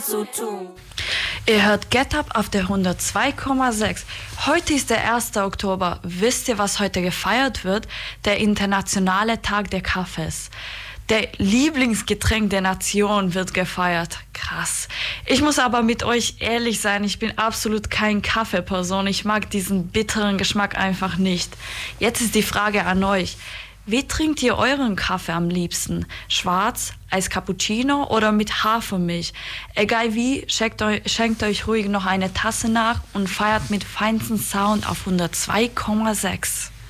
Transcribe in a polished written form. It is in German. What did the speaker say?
Ihr hört Get Up auf der 102,6. Heute ist der 1. Oktober. Wisst ihr, was heute gefeiert wird? Der internationale Tag der Kaffees. Der Lieblingsgetränk der Nation wird gefeiert. Krass. Ich muss aber mit euch ehrlich sein, ich bin absolut kein Kaffeeperson. Ich mag diesen bitteren Geschmack einfach nicht. Jetzt ist die Frage an euch. Wie trinkt ihr euren Kaffee am liebsten? Schwarz, Eiscappuccino oder mit Hafermilch? Egal wie, schenkt euch ruhig noch eine Tasse nach und feiert mit feinstem Sound auf 102,6.